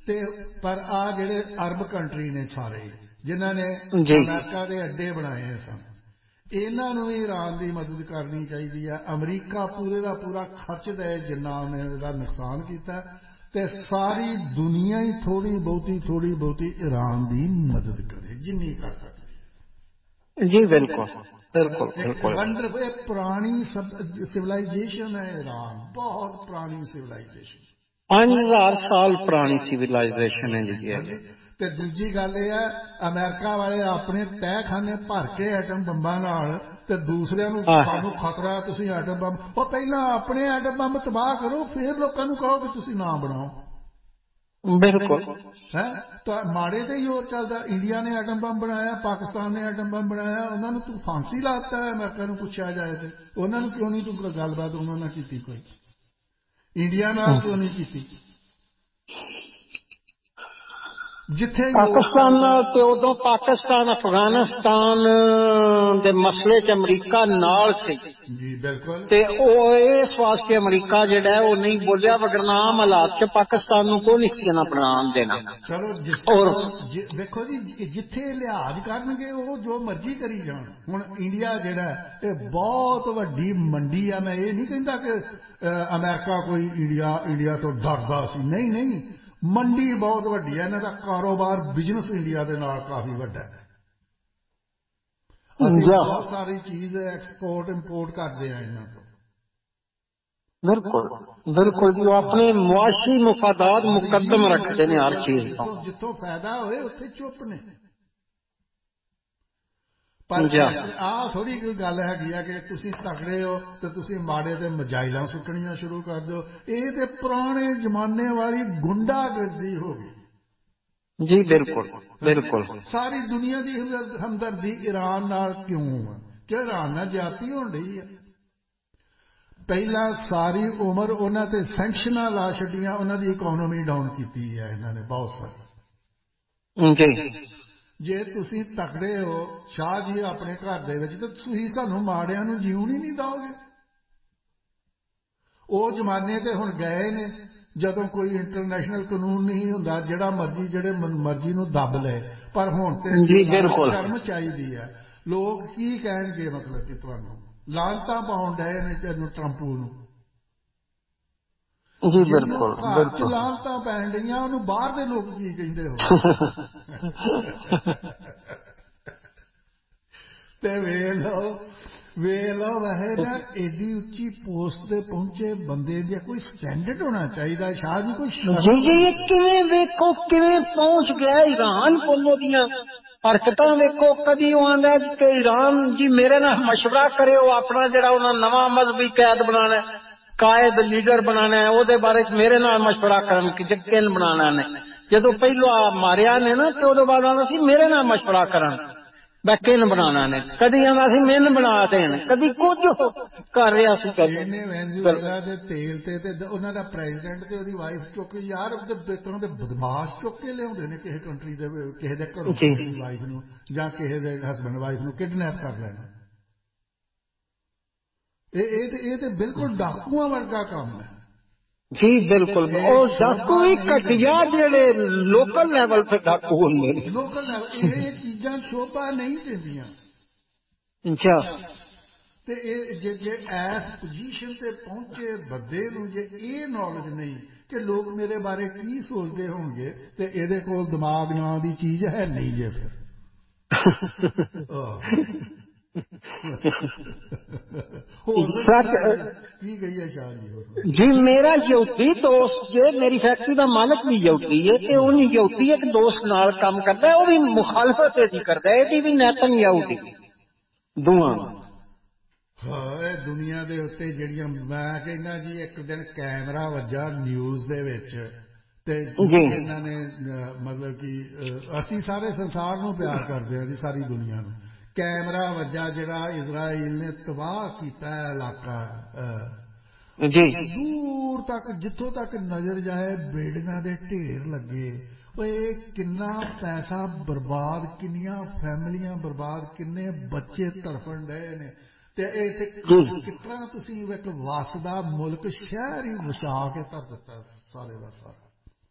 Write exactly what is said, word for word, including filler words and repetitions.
ते पर आ जेड़े अरब कंट्री ने सारे जिन्हां ने जी अमेरिका के अड्डे बनाए सन, इन्हां नूं भी ईरान की मदद करनी चाहिए है। अमरीका पूरे का पूरा खर्च दे जिन्ना उन्हें इसका नुकसान किया, ते सारी दुनिया ही थोड़ी बहुती थोड़ी बहुती ईरान की मदद करे जिन्नी कर सकती। जी बिल्कुल बिल्कुल एक बिल्कुल। वंडर पुरानी सिविलाइजेशन है ईरान, बहुत पुरानी सिविलाइजेशन, पांच हजार साल पुरानी सिविलाइजेशन है जी। हाँ जी। ते दूजी गल यह है अमेरिका वाले अपने तहखाने भर के एटम बंबा नाल ते दूसरिਆਂ ਨੂੰ ਸਾਨੂੰ खतरा तुसीं एटम बम, वो पहला अपने एटम बम तबाह करो फिर लोगों को कहो कि तुसीं ना बनाओ। बिल्कुल है तो माड़े ते ही और चलदा। इंडिया ने एटम बम बनाया, पाकिस्तान ने एटम बम बनाया, उन्होंने तू फांसी लाता है। अमेरिका को पूछा जाए तो उन्होंने क्यों नहीं तू गलबात उन्होंने की, कोई इंडिया नाल क्यों नहीं की। जिथे पाकिस्तान ते उदों पाकिस्तान अफगानिस्तान दे मसले च अमरीका नाल सी जी बिल्कुल, ते इस वास्ते अमरीका जिहड़ा है वो नहीं बोलिया, वगरना आम हालात च पाकिस्तान नूं कोई नहीं सी बनान देना। चलो जिस और देखो जी जिथे लिहाज करनगे वो जो मर्जी करी जान। हुण इंडिया जिहड़ा है बहुत वड्डी मंडी है। मैं ये नहीं कहता कि अमेरिका कोई इंडिया इंडिया तो डरदा सी, नहीं नहीं, मंडी बहुत वड्डी है। इन्हां दा कारोबार बिजनेस इंडिया दे नाल काफी वड्डा है। असीं बहुत सारी चीज़ एक्सपोर्ट इंपोर्ट करते हैं इन्हां तो। बिल्कुल बिल्कुल जी, वो अपने मुआशी मुफादात मुकदम रखते हैं हर चीज को। जिथों फायदा होए उत्थे चुप ने। पर आ थोड़ी कोई गल है कि तुसीं तगड़े हो तो तुसीं माड़े ते मजाइलां सुट्टणियां शुरू कर दो। ये तो पुराने जमाने वाली गुंडागर्दी हो गई जी। बिल्कुल बिल्कुल। सारी दुनिया की हमदर्दी ईरान नाल क्यों है? क्यों ईरान नाल ज्यादती हो रही है? पहला सारी उम्र उन्हां ते सैंक्शनां ला छड्डियां, उन्हां दी इकोनॉमी डाउन की है इन्हां ने बहुत सारी जी। जे तुसीं तकड़े हो शाह जी अपने घर दे विच ते तुसीं सानूं माड़िआं नूं जीउण ही नहीं दोगे। वो जमाने ते हुण गए ने जदों कोई इंटरनेशनल कानून नहीं हुंदा, जिहड़ा मर्जी जिहड़े मर्जी नूं दब ले। पर हुण ते शर्म चाहिदी है। लोग की कहणगे, मतलब कि तुहानूं लानतां पाउण डए ने ट्रंप नूं। जी बिल्कुल बिल्कुल। लानतां पैण डईआं उहनूं बाहर दे लोग की कहिंदे हो। ते वेख लो वेख लो वैसे ना एडी उच्ची पोस्ट ते पहुंचे बंदे दा कोई स्टैंडर्ड होना चाहिए। शाह जी कोई जी जी, ये किवें वेखो किवें पहुंच गया ईरान कोलों दियां हरकतां वेखो। कदी वो आंदा कि ईरान जी मेरे नाल मशवरा करे, वो अपना जिहड़ा उन्हां नवां मजहबी कैद बनाना है, कायद लीडर बनाना है, ਉਹਦੇ बारे मेरे नाल मशवरा करन कि किन बनाना ने। जदों पहलो मारिया ने ना ते ਉਹਦੇ बाद आंदा सी मेरे नाल मशवरा करन मैं किन बनाना ने। कदी आंदा सी मैन बना देन, कदी कुछ कर रहा सी। ਇਹਨੇ ਵੈਨਜ਼ੂਏਲਾ ਦੇ ਤੇਲ ਤੇ ਤੇ ਉਹਨਾਂ ਦਾ ਪ੍ਰੈਜ਼ੀਡੈਂਟ ਤੇ ਉਹਦੀ ਵਾਈਫ ਚੁੱਕ ਕੇ ਯਾਰ ਉਹਦੇ ਬੇਤੋਂ ਦੇ ਬਦਮਾਸ਼ ਚੁੱਕ ਕੇ ਲਿਆਉਂਦੇ ਨੇ ਕਿਸੇ ਕੰਟਰੀ ਦੇ ਕਿਸੇ ਦੇ ਘਰੋਂ ਕਿਸੇ ਦੀ ਵਾਈਫ ਨੂੰ ਜਾਂ ਕਿਸੇ ਦੇ ਹਸਬੈਂਡ ਵਾਈਫ ਨੂੰ ਕਿਡਨੈਪ ਕਰ ਲੈਣਾ। ਇਹ ਇਹ ਤੇ ਇਹ ਤੇ ਬਿਲਕੁਲ ਡਾਕੂਆਂ ਵਰਗਾ ਕੰਮ ਹੈ। जी बिल्कुल, और डाकू भी घटिया जेड़े लोकल लेवल पे डाकू होंगे, लोकल लेवल ये चीज़ां शोभा नहीं देंदियां। अच्छा ते जे जे इस पोजीशन ते पहुंचे बंदे नूं जे ये नॉलेज नहीं कि लोग मेरे बारे की सोचते होंगे, ते इहदे कोल दिमाग नां दी चीज़ है नहीं जे फिर। जी मेरा यहूदी दोस्त जे मेरी फैक्ट्री का मालिक भी यहूदी है, ते उन्हें यहूदी एक दोस्त नाल काम करता है, वो भी मुखालफत दी करता है, ये भी नेतन यहूदी दोवां। हाँ दुनिया दे उत्ते जिहड़ियां मैं कहना जी एक दिन कैमरा वज्जा न्यूज़ दे विच ते इन्हां ने मतलब कि असीं सारे संसार नूं प्यार करदे हां जी, सारी दुनिया नूं। कैमरा वज्जा जिहड़ा इजराइल ने तबाह कीता है इलाका जी, दूर तक जिथों तक नजर जाए बिल्डिंगां दे ढेर लगे। किन्ना पैसा बर्बाद, किन्नियां फैमिलियां बर्बाद, किन्ने बच्चे तड़फण डए ने। ते किस तरह तुसीं एक वसदा मुल्क शहर ही वछा के धर दिता सारे दा सारा।